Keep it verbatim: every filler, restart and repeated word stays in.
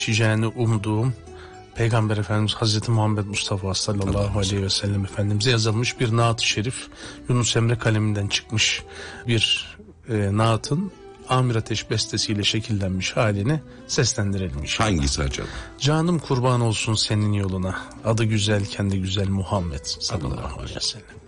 Şicayeni umduğum Peygamber Efendimiz Hazreti Muhammed Mustafa sallallahu aleyhi ve sellem Efendimiz'e yazılmış bir naat-ı şerif. Yunus Emre kaleminden çıkmış bir e, naatın Amir Ateş bestesiyle şekillenmiş halini seslendirelim inşallah. Hangisi acaba? Canım kurban olsun senin yoluna, adı güzel kendi güzel Muhammed sallallahu aleyhi ve sellem.